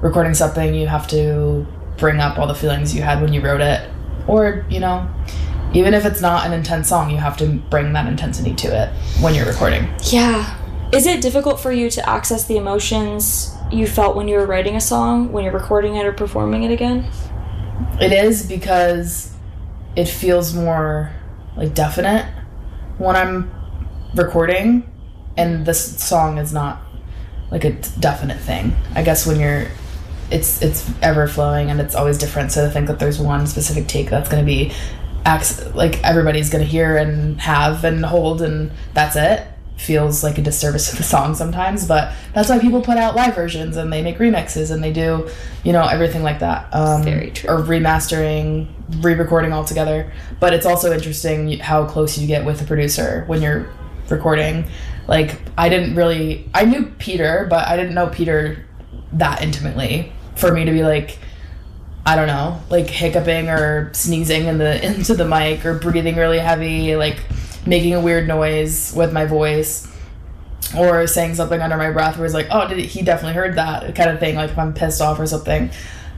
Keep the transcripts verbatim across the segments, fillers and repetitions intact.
recording something, you have to bring up all the feelings you had when you wrote it. Or, you know, even if it's not an intense song, you have to bring that intensity to it when you're recording. Yeah. Is it difficult for you to access the emotions you felt when you were writing a song, when you're recording it or performing it again? It is, because it feels more, like, definite when I'm recording, and this song is not, like, a definite thing. I guess when you're, it's it's ever-flowing, and it's always different, so to think that there's one specific take that's going to be, like, everybody's going to hear and have and hold, and that's it, feels like a disservice to the song sometimes. But that's why people put out live versions, and they make remixes, and they do, you know, everything like that. Um, Very true. Or remastering, re-recording all together. But it's also interesting how close you get with the producer when you're recording. Like, I didn't really, I knew Peter, but I didn't know Peter that intimately for me to be like, I don't know, like hiccuping or sneezing in the into the mic, or breathing really heavy, like making a weird noise with my voice, or saying something under my breath where it's like, oh, did he, he definitely heard that kind of thing. Like if I'm pissed off or something,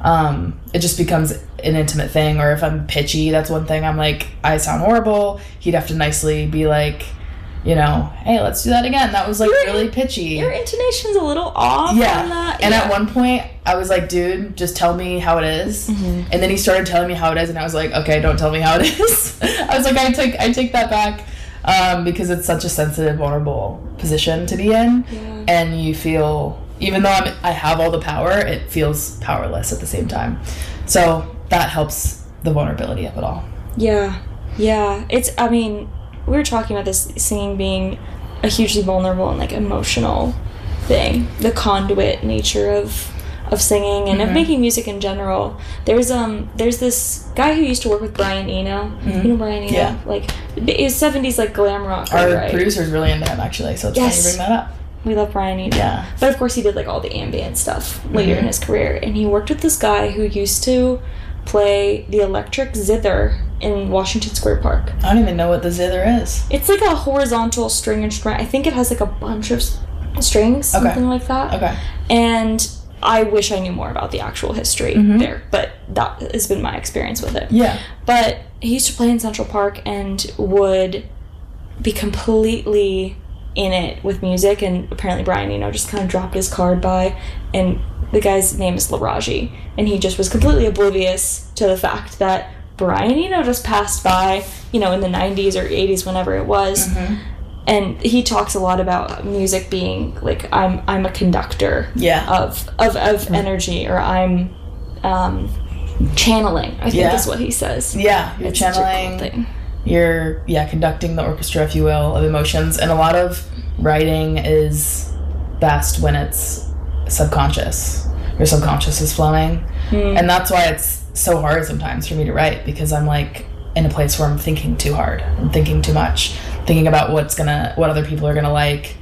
um, it just becomes an intimate thing. Or if I'm pitchy, that's one thing. I'm like, I sound horrible. He'd have to nicely be like, you know, hey, let's do that again. That was like Your really in- pitchy. Your intonation's a little off Yeah. on that. And yeah. at one point, I was like, dude, just tell me how it is. Mm-hmm. And then he started telling me how it is, and I was like, okay, don't tell me how it is. I was like, I take I take that back, um, because it's such a sensitive, vulnerable position to be in. Yeah. And you feel, even though I'm, I have all the power, it feels powerless at the same time. So that helps the vulnerability of it all. Yeah. Yeah. It's, I mean, we were talking about this singing being a hugely vulnerable and like emotional thing, the conduit nature of of singing and mm-hmm. of making music in general. There's um there's this guy who used to work with Brian Eno. Mm-hmm. You know Brian Eno? Yeah. Like his seventies like glam rock. Our right? producer's really into him, actually, so it's Yes. funny you bring that up. We love Brian Eno. Yeah. But of course he did like all the ambient stuff later mm-hmm. in his career, and he worked with this guy who used to play the electric zither in Washington Square Park. I don't even know what the zither is. It's like a horizontal string instrument. I think it has like a bunch of s- strings, Okay. something like that. Okay. And I wish I knew more about the actual history mm-hmm. there, but that has been my experience with it. Yeah. But he used to play in Central Park and would be completely in it with music, and apparently Brian, you know, just kind of dropped his card by, and the guy's name is Laraji, and he just was completely oblivious to the fact that Brian, you know, just passed by, you know, in the nineties or eighties, whenever it was. Mm-hmm. And he talks a lot about music being like, I'm I'm a conductor Yeah. of of, of mm-hmm. energy, or I'm um, channeling, I think Yeah. is what he says. Yeah, you're It's such a cool channeling, thing. you're, yeah, conducting the orchestra, if you will, of emotions. And a lot of writing is best when it's subconscious. Your subconscious is flowing. Mm. And that's why it's so hard sometimes for me to write, because I'm like in a place where I'm thinking too hard. I'm thinking too much. Thinking about what's gonna, what other people are gonna like,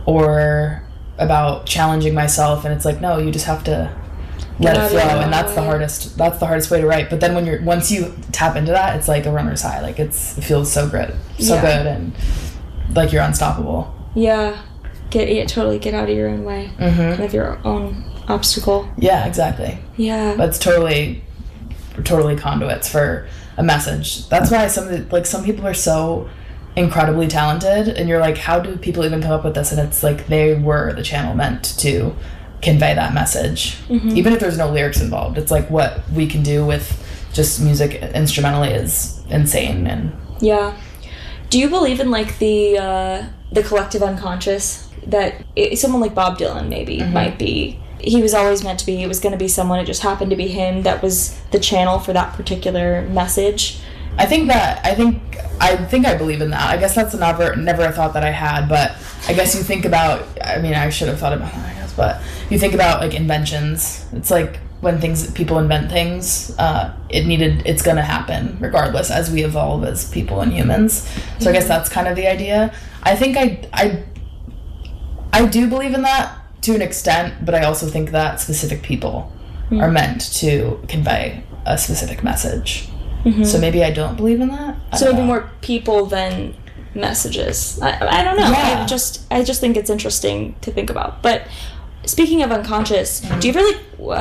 or about challenging myself. And it's like, no, you just have to let it flow. And that's the hardest, that's the hardest way to write. But then when you're, once you tap into that, it's like a runner's high. Like it's, it feels so good, so Yeah. good. And like you're unstoppable. Yeah. Get yeah, totally get out of your own way. Mm-hmm. Kind of your own obstacle. Yeah, exactly. Yeah. But it's totally, totally conduits for a message. That's why some of the, like some people are so incredibly talented, and you're like, how do people even come up with this? And it's like they were the channel meant to convey that message. Mm-hmm. Even if there's no lyrics involved, it's like what we can do with just music instrumentally is insane. And yeah. Do you believe in like the uh, the collective unconscious? That it, someone like Bob Dylan maybe mm-hmm. might be. He was always meant to be. It was going to be someone. It just happened to be him that was the channel for that particular message. I think that I think I think I believe in that. I guess that's never never a thought that I had, but I guess you think about. I mean, I should have thought about that, I guess, but you think about like inventions. It's like when things people invent things, uh, it needed. It's gonna happen regardless as we evolve as people and humans. So mm-hmm. I guess that's kind of the idea. I think I I I do believe in that to an extent, but I also think that specific people mm-hmm. are meant to convey a specific message. Mm-hmm. So maybe I don't believe in that. I so maybe know. more people than messages. I, I don't know. Yeah. I just I just think it's interesting to think about. But speaking of unconscious, mm-hmm. do you ever like